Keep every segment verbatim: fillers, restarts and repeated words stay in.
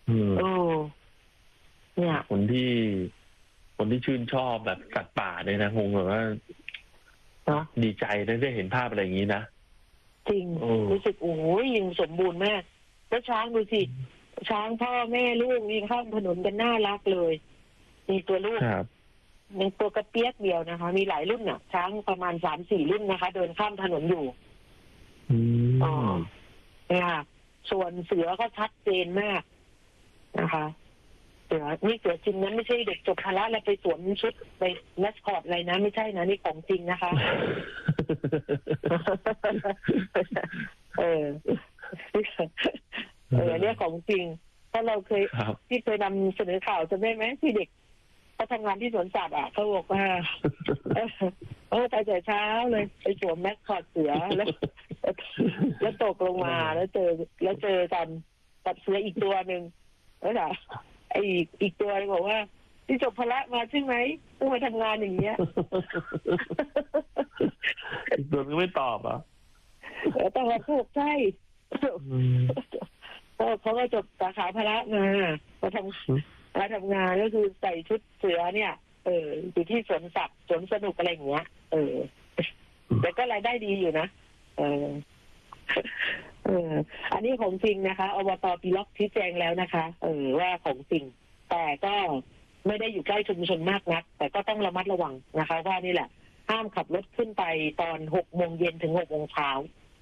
โอ้เนี่ยคนที่คนที่ชื่นชอบแบบสัตว์ป่าเนี่ยนะคงแบบว่าเนาะดีใจได้เห็นภาพอะไรอย่างนี้นะจริงรู้สึกโอ้ยยังสมบูรณ์มากแล้วช้างดูสิช้างพ่อแม่ลูกมีข้ามถนนกันน่ารักเลยมีตัวลูกยังตัวกระเปียกเดียวนะคะมีหลายรุ่นน่ะช้างประมาณสามสี่รุ่นนะคะเดินข้ามถนนอยู่อ๋อเนี่ยส่วนเสือก็ชัดเจนมากนะคะเสือนี่เสือจริงนั้นไม่ใช่เด็กจบพละแล้วไปสวมชุดไปแมสคอตอะไรนะไม่ใช่นะนี่ของจริงนะคะเออเออเนี่ยของจริงเพราะเราเคยที่เคยนำเสนอข่าวจำได้ไหมที่เด็กเขาทำงานที่สวนสัตว์อ่ะเขาบอกว่าเออไปแต่เช้าเลยไปสวมแมสคอตเสือแล้วแล้วตกลงมาแล้วเจอแล้วเจอกันกับเสืออีกตัวหนึ่งแล้วล่ะไอ้อีกอีกตัวเลยบอกว่าที่จบพละมาใช่ไหมต้องมาทำงานอย่างเงี้ยอีกตัวก็ไม่ตอบอ่ะต้องมาพูดใช่เขาก็จบสาขาพละมามาทำมาทำงานก็คือใส่ชุดเสือเนี่ยเอออยู่ที่สวนสัตว์สวนสนุกอะไรอย่างเงี้ยเออแต่ก็รายได้ดีอยู่นะเออเอออันนี้ของจริงนะคะอบต.ปีล็อกชี้แจงแล้วนะคะเออว่าของจริงแต่ก็ไม่ได้อยู่ใกล้ชุมชนมากนักแต่ก็ต้องระมัดระวังนะคะว่านี่แหละห้ามขับรถขึ้นไปตอนหกโมงเย็นถึงหกโมงเช้า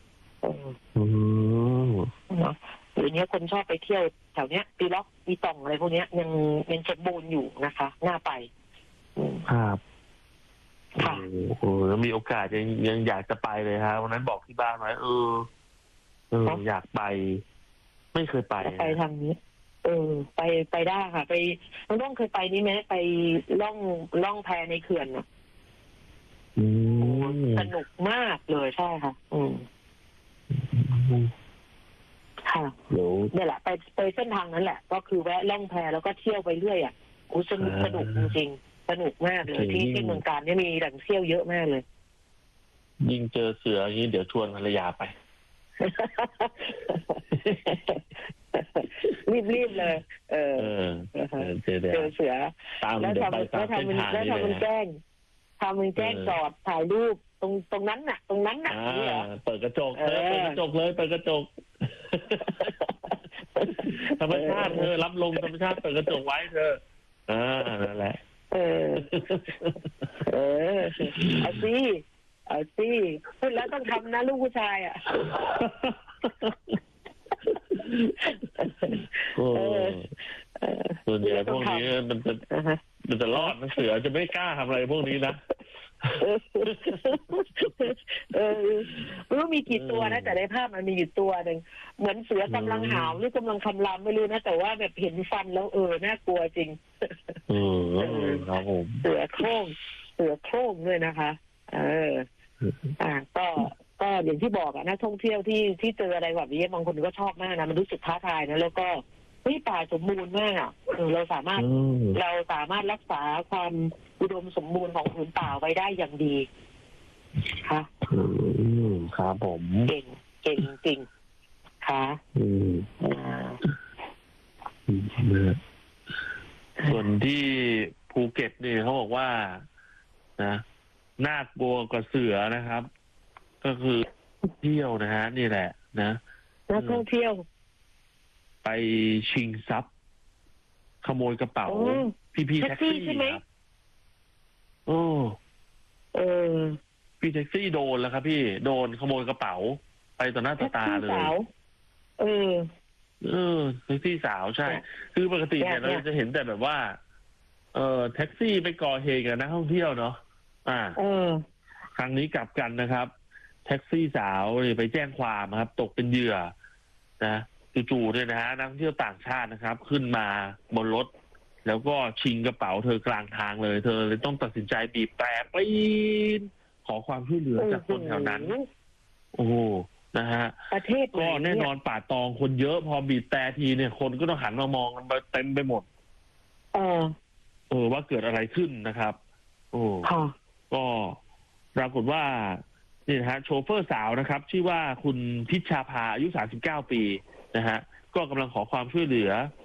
เนาะหรือเนี้ยคนชอบไปเที่ยวแถวเนี้ยปีล็อกปีต่องอะไรพวกเนี้ยยังยังสมบูรณ์อยู่นะคะน่าไปครับค่ะโอ้โหแล้วมีโอกาสยังยังอยากจะไปเลยฮะวันนั้นบอกที่บ้านไว้เออเอออยากไปไม่เคยไปไปทางนี้เออไปไปได้ค่ะไปน้องต้องเคยไปนี่ไหมไปล่องล่องแพในเขื่อนอ่ะสนุกมากเลยใช่ค่ะอืมค่ะเดี๋ยวนี่แหละไปไปเส้นทางนั้นแหละก็คือแวะล่องแพแล้วก็เที่ยวไปเรื่อยอ่ะโอ้สนุกสนุกจริงๆสนุกมากเลยที่ที่เมืองการเนี่ยมีแหล่งเที่ยวเยอะมากเลยยิ่งเจอเสืออย่างนี้เดี๋ยวชวนภรรยาไปรีบๆเลยเออเจอเสือแล้วทำแล้วทำมันแล้วทำมันแกล้งทำมันแกล้งจอดถ่ายรูปตรงตรงนั้นน่ะตรงนั้นน่ะเปิดกระจกเปิดกระจกเลยเปิดกระจกธรรมชาติเธอรับลมธรรมชาติเปิดกระจกไว้เธออ่านั่นแหละเออเออเอาสิเอาสิพูดแล้วต้องทำนะลูกผู้ชายอ่ะโอ้ส่วนใหญ่พวกนี้มันจะมันจะรอดมันเสือจะไม่กล้าทำอะไรพวกนี้นะเออไม่รู้มีกี่ตัวนะแต่ในภาพมันมีอยู่ตัวหนึ่งเหมือนเสือกำลังหาวหรือกำลังคำรามไม่รู้นะแต่ว่าแบบเห็นฟันแล้วเออน่ากลัวจริงเออครับผมเสือโคร่งเสือโคร่งด้วยนะคะเอออ่าก็ก็อย่างที่บอกอะนักท่องเที่ยวที่ที่เจออะไรแบบนี้บางคนก็ชอบมากนะมันรู้สึกท้าทายนะแล้วก็เฮ้ยป่าสมบูรณ์มากอ่ะเราสามารถเราสามารถรักษาความอุดมสมบูรณ์ของผืนป่าไว้ได้อย่างดีค่ะครับผมเก่งเก่งจริงค่ะส่วนที่ภูเก็ตนี่เขาบอกว่านะน่ากลัวกว่าเสือนะครับก็คือเที่ยวนะฮะนี่แหละนะนักท่องเที่ยวไปชิงทรัพย์ขโมยกระเป๋าพี่พี่แท็กซี่ครับโอ้เออพี่แท็กซี่โดนแล้วครับพี่โดนขโมยกระเป๋าไปต่อหน้าต่อตาเลยเออเออแท็กซี่สาวใช่คือปกติเนี่ยเราจะเห็นแต่แบบว่าเออแท็กซี่ไปก่อเหตุกับนักท่องเที่ยวเนาะอ่าเออครั้งนี้กลับกันนะครับแท็กซี่สาวไปแจ้งความครับตกเป็นเหยื่อนะจู่ๆเนี่ยนะฮะนักท่องเที่ยวต่างชาตินะครับขึ้นมาบนรถแล้วก็ชิงกระเป๋าเธอกลางทางเลยเธอเลยต้องตัดสินใจบีบแตรปีนขอความช่วยเหลือจากคนแถวนั้นโอ้นะฮะประเทศก็แน่นอนป่าตองคนเยอะพอบีบแตรทีเนี่ยคนก็ต้องหันมามองกันเต็มไปหมดเออเออว่าเกิดอะไรขึ้นนะครับโอ้ก็ปรากฏว่านี่นะฮะโชเฟอร์สาวนะครับชื่อว่าคุณพิชชาภาอายุสามสิบเก้าปีนะฮะก็กำลังขอความช่วยเหลือ